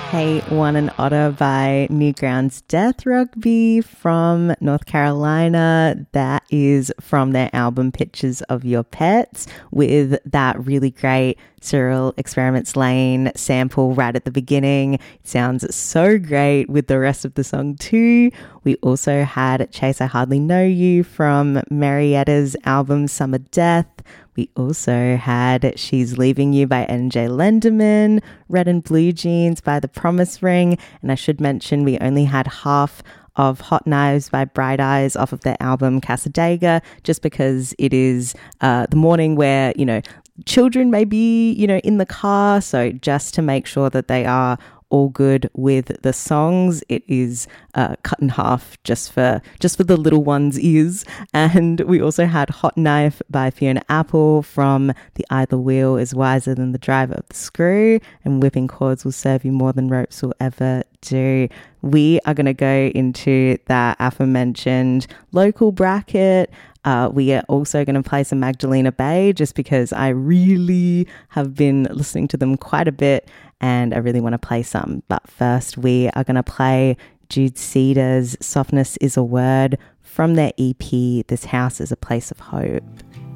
Hate One and Otter by Newgrounds Death Rugby from North Carolina. That is from their album Pictures of Your Pets, with that really great Cyril Experiments Lane sample right at the beginning. It sounds so great with the rest of the song too. We also had Chase I Hardly Know You from Marietta's album Summer Death. We also had She's Leaving You by NJ Lenderman, Red and Blue Jeans by The Promise Ring, and I should mention we only had half of Hot Knives by Bright Eyes off of their album Cassadaga, just because it is the morning where, you know, children may be, you know, in the car, so just to make sure that they are all good with the songs, it is cut in half just for the little ones' ears. And we also had Hot Knife by Fiona Apple from The Idler Wheel is Wiser Than the Driver of the Screw, and Whipping Cords Will Serve You More Than Ropes Will Ever Do. We are going to go into that aforementioned local bracket. We are also going to play some Magdalena Bay, just because I really have been listening to them quite a bit and I really want to play some. But first, we are going to play Jude Cedar's Softness Is a Word from their EP, This House is a Place of Hope.